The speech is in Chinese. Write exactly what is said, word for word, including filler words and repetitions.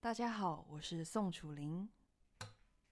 大家好，我是宋楚玲。